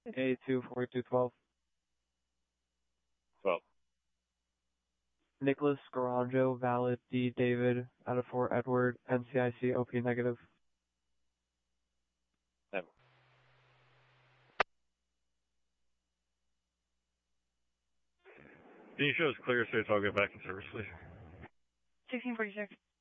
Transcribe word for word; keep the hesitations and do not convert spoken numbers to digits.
A two forty-two twelve. twelve. Nicholas Garanjo, valid. D. David, out of four Edward, N C I C, O P negative. Never. Can you show us clear so I'll get back in service, please? sixteen forty-six.